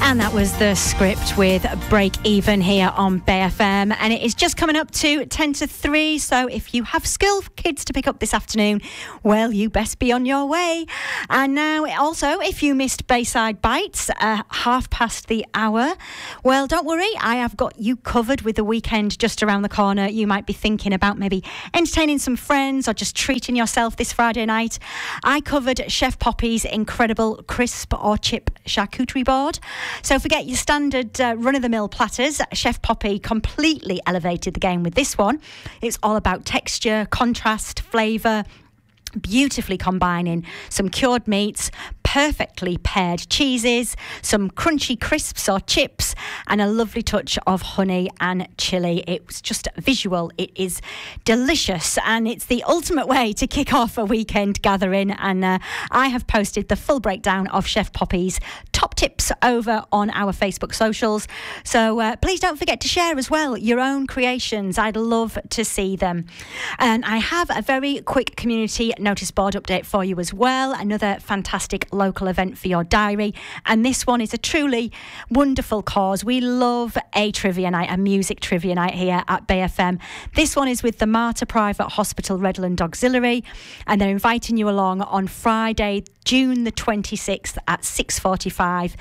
And that was the script with Break Even here on Bay FM. And it is just coming up to 10 to 3. So if you have school kids to pick up this afternoon, well, you best be on your way. And now also, if you missed Bayside Bites, half past the hour, well, don't worry. I have got you covered with the weekend just around the corner. You might be thinking about maybe entertaining some friends or just treating yourself this Friday night. I covered Chef Poppy's incredible crisp or chip charcuterie board. So forget your standard run-of-the-mill platters. Chef Poppy completely elevated the game with this one. It's all about texture, contrast, flavour, beautifully combining some cured meats, perfectly paired cheeses, some crunchy crisps or chips, and a lovely touch of honey and chilli. It's just visual. It is delicious, and it's the ultimate way to kick off a weekend gathering. And I have posted the full breakdown of Chef Poppy's top tips over on our Facebook socials. So please don't forget to share as well your own creations. I'd love to see them. And I have a very quick community notice board update for you as well. Another fantastic local event for your diary, and this one is a truly wonderful cause. We love a trivia night, a music trivia night here at Bay FM. This one is with the Mater Private Hospital Redland Auxiliary, and they're inviting you along on Friday, June the 26th at 6:45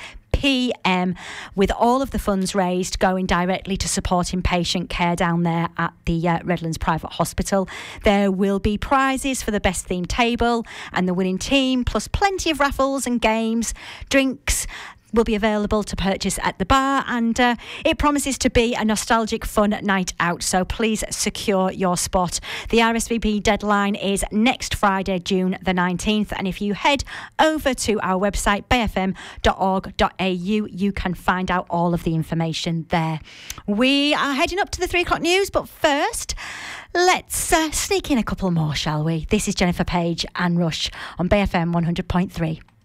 p.m. with all of the funds raised going directly to supporting patient care down there at the Redlands Private Hospital. There will be prizes for the best themed table and the winning team, plus plenty of raffles and games, drinks will be available to purchase at the bar, and it promises to be a nostalgic fun night out, so please secure your spot. The RSVP deadline is next Friday, June the 19th, and if you head over to our website bayfm.org.au, you can find out all of the information there. We are heading up to the 3 o'clock news, but first let's sneak in a couple more, shall we? This is Jennifer Page and Rush on Bay FM 100.3.